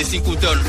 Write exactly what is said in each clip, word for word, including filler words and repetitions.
de cinco tonnes.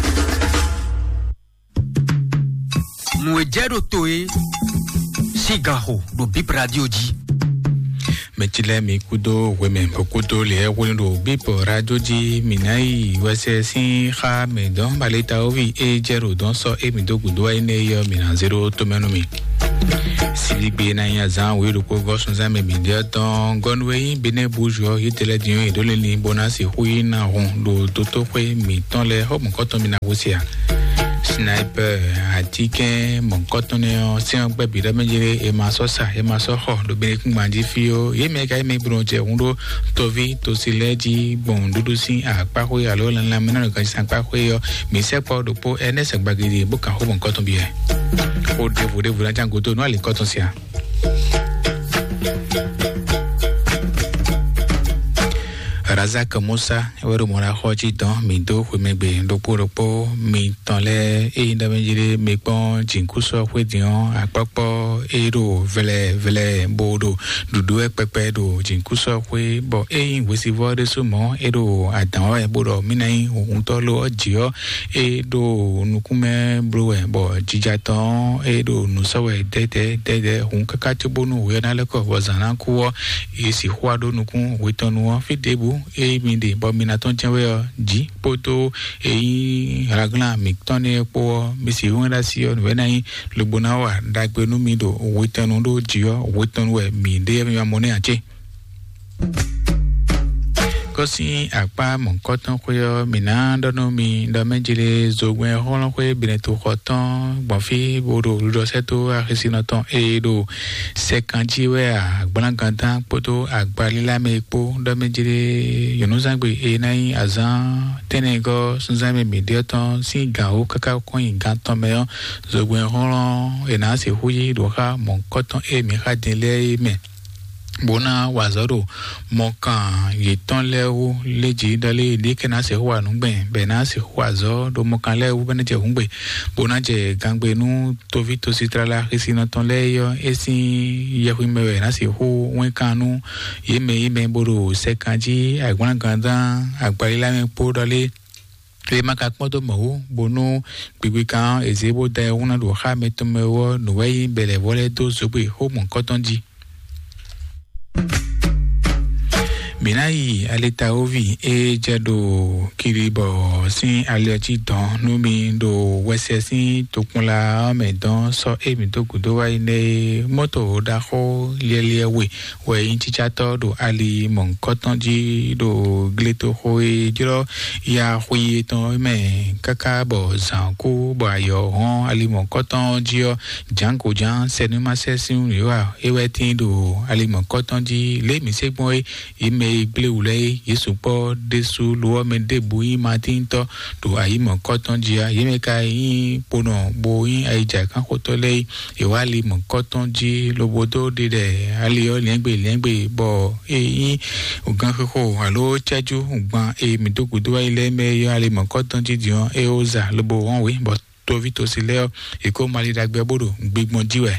Mouedjero Toe, Sigaro, do Bip Radio Di. Metile mi kudo weme pokudo le wendo Bip Radio Di minai wese sin kha me don baleta ovi e jero don so e mi do kudo ine yo mina zero to menomi. Siligbe na ya zan we ko gosun zan me media ton gonwe bene bourgeois yitele dion e dole ni bonasi hui na ron do toto kwe mi ton le ho mon koton mi na wosia. Sniper atike mon kotoneo si on gbe bi da mejere e ma so sa e ma so ho do bene kun manji fio ye me kai me bronje undo tovi to sileji bon dudu si apa ko ya lo lan la mena kan san pa ko yo mi se po do po ns gbagidi bo kan ho mon koton bi e o de vo de vo la jango to no ali koton sia. Razak Musa wero mora hoji don mi do ko megbe ndopo ropo mi tonle e ndamejire mi pon jinkuso kwedion apopo ero vele vele bodo dudu epepe do jinkuso kwe bo e wesi vode sumo ero adan e bodo minai ohun to lo ojio e do nukume broe bo jijaton e do nusawe dede dede hun kakati bonu we na leko wazana kuwo e si hwado nukun wetonu fidebu e minde bo minaton chenwe ji poto e raglan miktone po misi wona sio wenai lubuna wa dagbenu mido wetanu do jio wetanu we minde mi amone ache kosi akpa mon koton koyo mina dono mi do menjile zogwen holon koy bineto koton bonfi bodo do seto arisinoton e do sekanji we agban gantan poto agbalila mepo do menjile yonuzangbe e nai azan tenego sunzame midioton si gao kaka koyin ganton meyo zogwen holon e na se huyi do ha mon koton e mi hadele me bona wazaro mokan yeton lewu leji dale dike na se huwa nugbe be na se huwazo do mokan lewu bene je hungbe bona je gangbe nu tovi to sitrala risina ton leyo esi yehu mewe na se hu wenkanu yeme yeme boro sekanji agbon gandan agbalila me po dale le makakmo to mo bono gbigbe kan ezebo da una do ha metumewo no wei bele vole to zobe ho mon kotonji Minai aleta ovi e jado kiribo sin aliochi don numi do wese sin tokunla me don so e mi to kudo wa ine moto da ho lelewe we in chichato do ali mon kotonji do gleto ho e jiro ya hui ton me kaka bo zanku bo ayo hon ali mon kotonji janko jan senuma sesin yo e wetin do ali mon kotonji le mi segbon e me ble ule yesu po desu lo me debu yi matinto to ayi mo koton jia yeme kai pono bo yi aija kan kotole e wali mo koton ji lobodo de de ali o lengbe lengbe bo e yi ogan koko alo chaju ugban e mi to kudo ile me yo ali mo koton ji dion e oza lobo won we but to vito sile e ko mali dagbe bodo gbegbon jiwe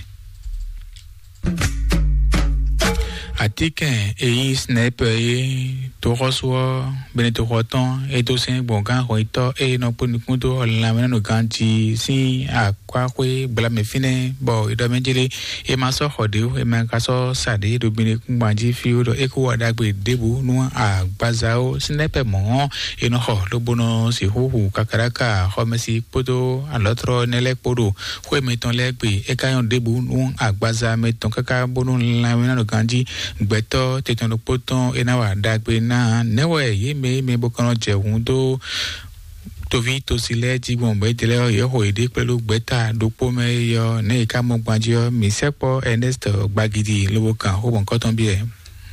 Atike e sniper e to roswo beneto roton e to sen bongan roito e no punikundo la mena no ganti si akwa kwe bla me fine bo e do menjele e ma so hode e ma ka so sade do bine kunbanji fi do e ko wada gbe debu nu agbazao sniper mo e no ho do bono si huhu kakaraka ho mesi poto alotro nele podo kwe meton legbe e kayon debu nu agbaza meton kaka bono la mena no ganti gbeto teton lo poton e na wa dagbe na newe ye me me bokono je hun do to vi to sile ti gbon be tele ye ho ede pelu gbeta do po me yo ne ka mo gbanji yo mi sepo Ernest Gbagidi lowo kan ho bon koton bi e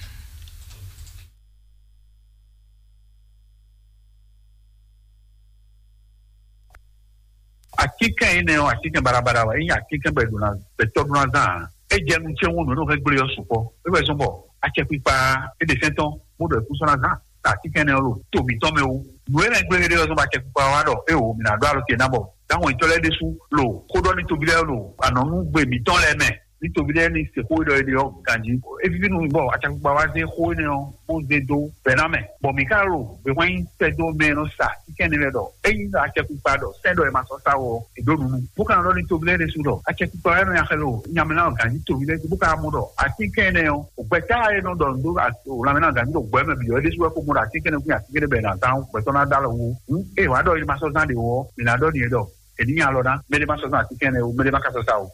akika ine o akika barabara wa yin akika beduna betoduna za e je nu che wonu no fe gbe yo supo e be so bo a che pipa e de senton mo do ku so na za akika ne lo to bi to me o no e gbe re yo so ba che pipa wa do e o mi na do alo ke na bo dawon itole de su lo ko do ni to bi le lo anonu gbe mi ton le me ni tobi le ni se ko do de o ganji e fi nu bo acha pa wa se ko ni o o de do bename bo mi ka ro be wan se do me no sa ti ken le do e ni acha pa do se do e ma so sa o e do nu bu kan ro ni tobi le su do acha pa no ya khelo nya me na ganji tobi le bu ka mo do ati ken ne o o gbe ta e no do ndo o la me na ganji do gbe me bi o de su ko mo da ti ken ku ya ti ken be na ta o gbe to na da lo wo e wa do ni ma so sa de wo mi na do ni do e ni ya lo da me de ma so sa ti ken ne o me de ma ka so sa o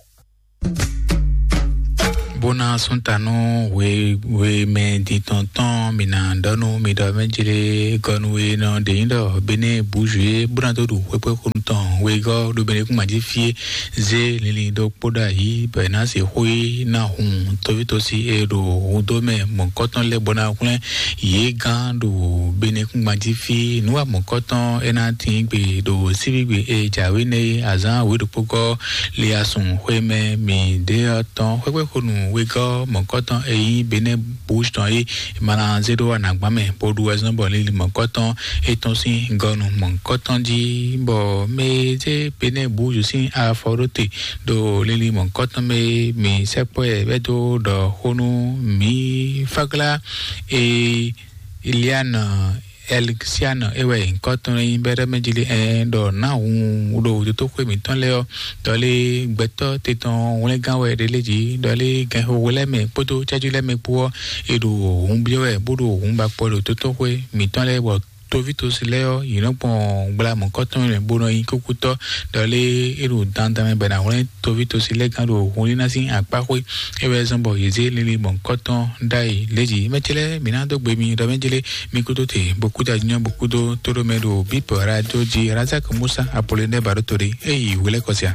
bona sontano we we me di tonton mina ndonu mi do menjile gonu we no de ndo bene bouje buna do we pe kunton we go do bene ku maji fie ze lili do poda yi be na se hoi na hun to vito si e do do me mon koton le bona kun ye gan do bene ku maji fie no mon koton e na tin gbe do sibi gbe e jawe ne azan we do poko le asun hoi me mi de ton we pe kunu we go mon coton e bene bouge ton e mana zero anagba me podu azon bo le mon coton e ton si gonu mon coton di bo me je bene bouge si a forote do le mon coton me mi sepo e bedo do honu mi fagla e iliana Elxiana ewe koton yin bere mejile en do na un do to ko mi ton le o do le gbeto te ton won le gan we de leji do le gan ho le me poto chaju le me po e do un bio e bodo un ba po do to ko mi ton le bo to vito se leo yin pon gbla mon koton le bono yin kukuto do le eru danda me bana won to vito se le gan do won na sin apa ko ewe zombo yeze lili mon koton dai leji mechele minando gbe mi do mejele mi kuto te beaucoup d'agnon beaucoup de toro medo bip radio ji Razak Musa Apollinaire Barotori e wele kosia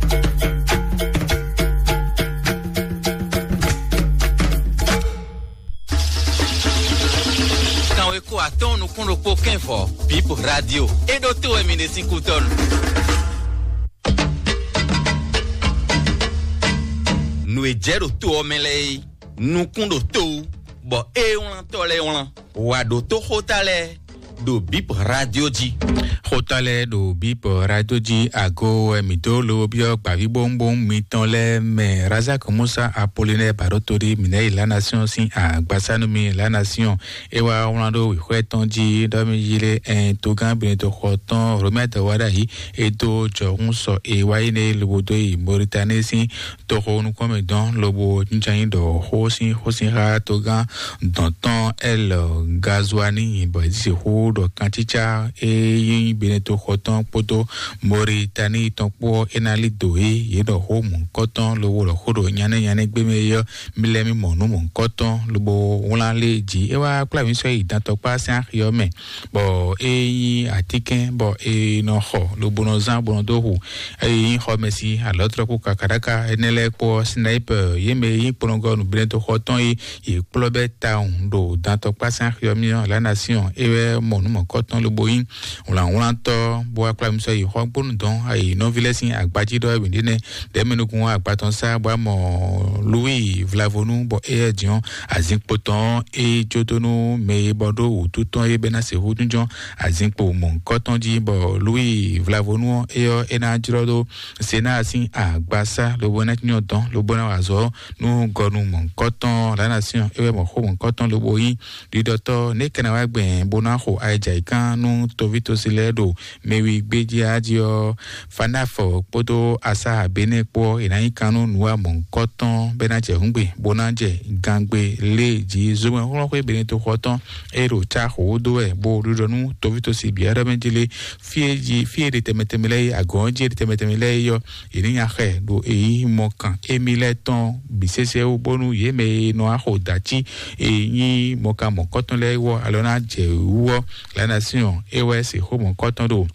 ko aton no kundo poken fo bip radio e do to e mine cinco ton no e jero to o mele no kundo to bo e on to le on wa do to hotale do bip radio ji hotale do bip radio ji ago mi do lo bio pavi bonbon mi ton le me Razak Musa Apollinaire Barotori mine la nation sin a gbasanu mi la nation e wa onado wi kweton ji do mi yile en to gan bin to khoton remet wada hi e do jorun so e wa ine lo do i Mauritanie sin to honu comme don lobo njan do hosin hosin ha to gan donton el gazwani bo di ho do kanticha e yin bineto khoton poto Mauritanie ton po enali doe ye do ho mon koton lo wo lo khodo nyane nyane gbe me yo milemi monu mon koton lo bo won le ji e wa kla mi so idan to pa san yo me bo e yin atiken bo e no ho lo bono zan bono do hu e yin ho mesi a l'autre ko kakaraka enele po sniper ye me yin pongo no bineto khoton e e plobe town do dan to pa san yo mi la nation e we monu mon koton lo boyin on la on to bo akla mi so yi ho gbonu don ai no vilesin agbaji do e ndine de menukun agbaton sa bo mo Louis Vlavonu bo e edion azinpoton e jotonu me bodo ututon e benase hudunjon azinpo mon koton di bo Louis Vlavonu e yo ena jirodo sena asin agbasa lo bona tinyo don lo bona wazo nu gonu mon koton la nation e mo ho mon koton lo boyin di docteur ne kana wa gben bona ho aija ikan nu to vito siledo mewi gbeji adio fanafo poto asa benepo inayin kanu nuwa mon koton benaje hungbe bonaje gangbe leji zume ho ko beneto koton ero cha ho do e bo rudonu to vito si biara menjile fieji fie de temetemele agonje de temetemele yo iniya he do e mokan emileton bisese o bonu yeme no aho dachi e yin mokan mon koton le wo alona je wo la nation e we se ho mon koton do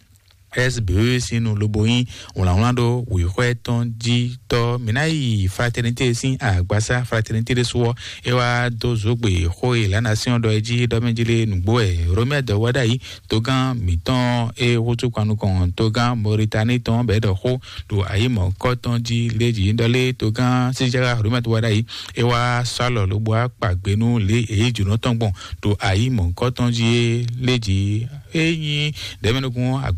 S B E sinu loboyin on la onado wi kweton ji to minai fraternité sin agbasa fraternité de so e wa do zogbe ho e la nation do eji do menjile nugbo e Romet de wada yi to gan miton e hotu kwanu kon to gan Mauritanie ton be do ho do ayi mo koton ji leji ndole to gan sijara Romet wada yi e wa salo lobo apagbenu le e juno tongbon do ayi mo koton ji leji eyin de menukun agbaton sa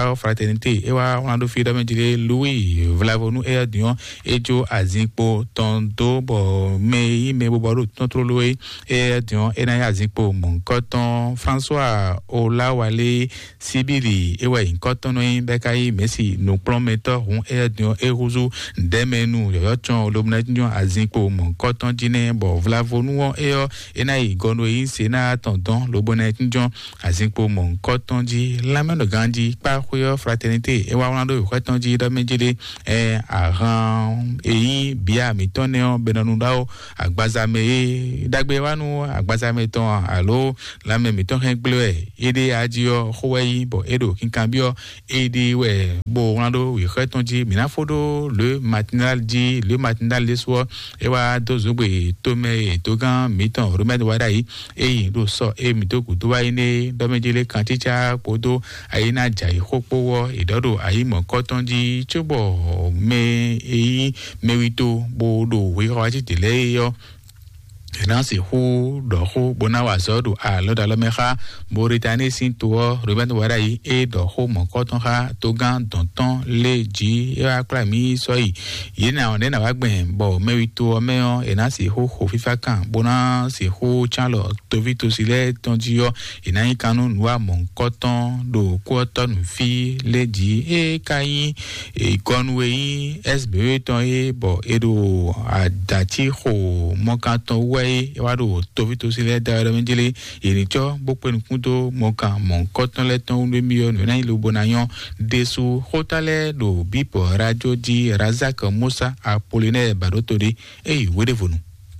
pa fraternité et wa on a do fi do menjile Louis vlavonu e dion ejo azinpo tondo bo me me bo bo ton Louis e dion e na azinpo mon coton François Olawale Sibiri e wa coton no be kai Messi no prometteur on e dion e ruzu demenu yo chon lobna dion azinpo mon coton dine bo vlavonu e e na igono yi sena tondon lobona dion azinpo mon coton di la main de Gandhi par khoyo fraternité e wa wando coton di do menjile e aran e bia mitoneo benanundao agbazame dagbe wanu agbazame ton alo la même ton gble ede adio khowei bo edo kinkambio ede we bo wando wi coton di minafodo le matinal di le matinal le soir e wa dozogbe tome togan miton remède wadai e do so e mitoku to wa ine do menjile kanticha podo aina jai khopowo idodo aimo coton di chobo me e mewito bodo we raji tele yo Nancy Hu doho bonawa zodu a loda lomeha Mauritanie sinto Ruben Warai e doho mon coton ha togan tonton leji e aklami soi yena on na wagben bo mewito meon e Nancy Hu ho fifa kan bona si Hu chalo tovito sile tonjio ina kanu nwa mon coton do coton fi leji e kai e konwei S B ton e bo edo adati ho mon canton we wado tovito sile da menjele inicho bokpen kunto moka mon coton le ton de million na ile bonayon desu hotale do bipo radio di Razak Musa Apollinaire Barotori e wedevonu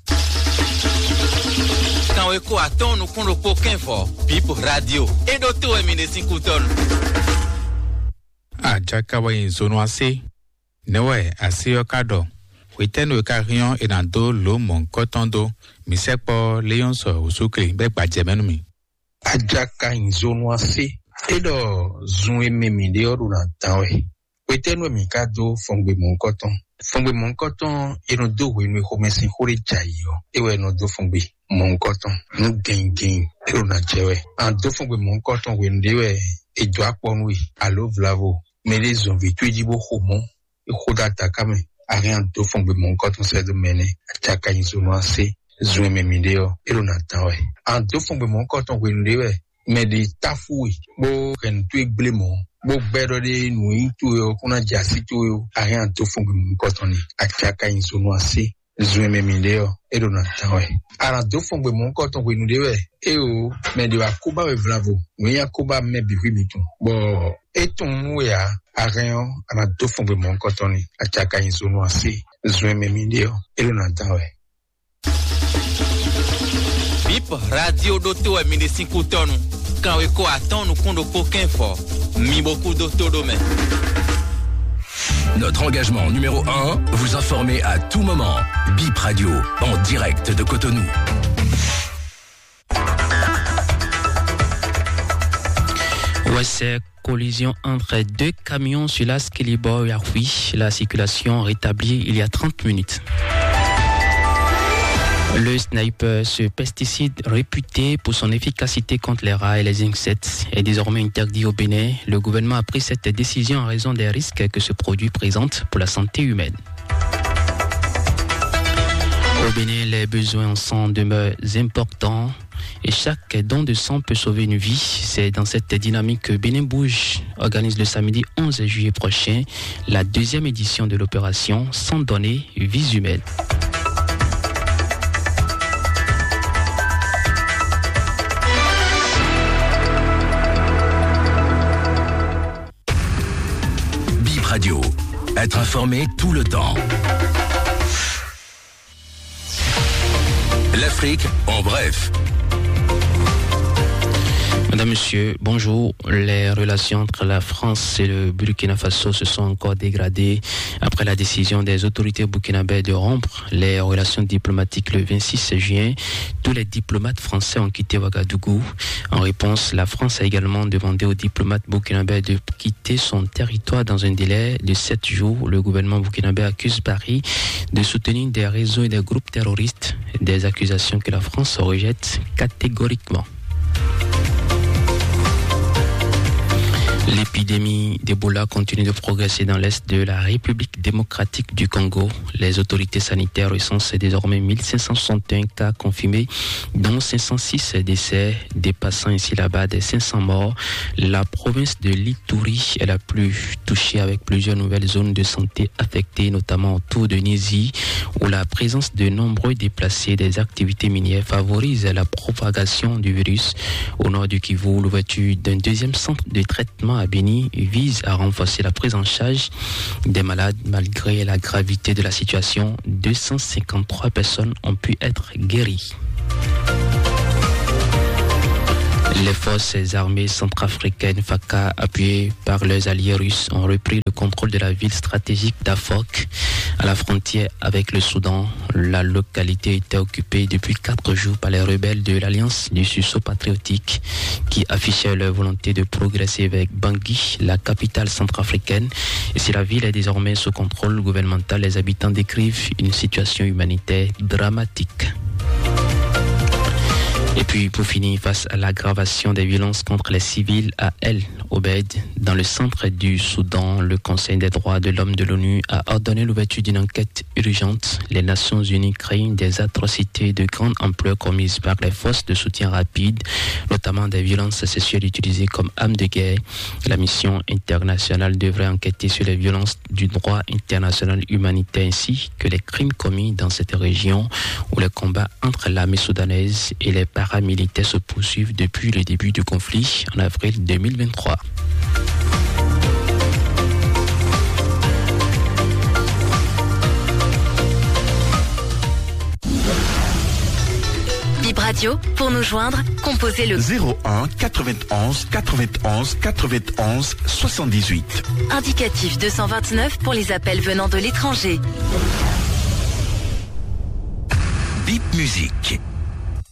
Quand we ko aton no kono pokin fo bipo radio e do to e mine cinco ton a jakawa in zono ase newe asio kado Witeno Carrion et dans do lo mon cotondo, mi sepo Léon so usukri be gbajemenu mi. Ajaka in zone ase edo zun me mi de oruna tawe. Witeno mi kado fongbe mon coton. Fongbe mon coton e no do we mi homesin hore jayo. E we no do fongbe mon coton. No gain gain e na jewe. An do fongbe mon coton we ndewe e do aponwe alo vlavo. Me les on vitu di bo homo e khoda takame. Rien de fongbe mon coton se de mene chaka insuno ase zwe me mideo elona tawe an do fongbe mon coton we ndewe me di tafui bo ken tu igblemo bo bedo de nui tu yo kuna jasi tu yo rien de fongbe mon coton ni chaka insuno ase zwe me mideo elona tawe ara do fongbe mon coton we ndewe e o me di akuba we vlavo we akuba me bi mitu bo eton ya Arion ana do fongbe mon cotoni achaka insuno ase zwe me mideo elona tawe Bip radio do to e mine cinco ton quand we ko aton no kondo pokin fo mi beaucoup do to do me Notre engagement numéro un, vous informer à tout moment. Bip Radio, en direct de Cotonou. Ouais, c'est collision entre deux camions sur la Skelibo et Arwi. La circulation rétablie il y a trente minutes. Le sniper, ce pesticide réputé pour son efficacité contre les rats et les insectes, est désormais interdit au Bénin. Le gouvernement a pris cette décision en raison des risques que ce produit présente pour la santé humaine. Au Bénin, les besoins en sang demeurent importants et chaque don de sang peut sauver une vie. C'est dans cette dynamique que Bénin Bouge organise le samedi onze juillet prochain la deuxième édition de l'opération Sang donner, vie humaine. Bip Radio, être informé tout le temps. L'Afrique en bref. Madame, Monsieur, bonjour. Les relations entre la France et le Burkina Faso se sont encore dégradées après la décision des autorités burkinabées de rompre les relations diplomatiques le vingt-six juin. Tous les diplomates français ont quitté Ouagadougou. En réponse, la France a également demandé aux diplomates burkinabés de quitter son territoire dans un délai de sept jours. Le gouvernement burkinabé accuse Paris de soutenir des réseaux et des groupes terroristes, des accusations que la France rejette catégoriquement. L'épidémie d'Ebola continue de progresser dans l'est de la République démocratique du Congo. Les autorités sanitaires recensent désormais mille cinq cent soixante et un cas confirmés, dont cinq cent six décès, dépassant ici là-bas des cinq cents morts. La province de l'Ituri est la plus touchée avec plusieurs nouvelles zones de santé affectées, notamment autour de Nizi, où la présence de nombreux déplacés des activités minières favorise la propagation du virus. Au nord du Kivu, l'ouverture d'un deuxième centre de traitement à Béni vise à renforcer la prise en charge des malades. Malgré la gravité de la situation, deux cent cinquante-trois personnes ont pu être guéries. Les forces armées centrafricaines F A C A, appuyées par leurs alliés russes, ont repris le contrôle de la ville stratégique d'Afok, à la frontière avec le Soudan. La localité était occupée depuis quatre jours par les rebelles de l'Alliance du sursaut patriotique qui affichaient leur volonté de progresser vers Bangui, la capitale centrafricaine. Et si la ville est désormais sous contrôle gouvernemental, les habitants décrivent une situation humanitaire dramatique. Et puis, pour finir, face à l'aggravation des violences contre les civils à El Obeid, dans le centre du Soudan, le Conseil des droits de l'homme de l'ONU a ordonné l'ouverture d'une enquête urgente. Les Nations Unies craignent des atrocités de grande ampleur commises par les forces de soutien rapide, notamment des violences sexuelles utilisées comme armes de guerre. La mission internationale devrait enquêter sur les violences du droit international humanitaire ainsi que les crimes commis dans cette région où les combats entre l'armée soudanaise et les paramilitaires se poursuivent depuis le début du conflit en avril deux mille vingt-trois. Bip Radio, pour nous joindre, composez le zéro un quatre-vingt-onze quatre-vingt-onze quatre-vingt-onze soixante-dix-huit. Indicatif deux cent vingt-neuf pour les appels venant de l'étranger. Bip Musique.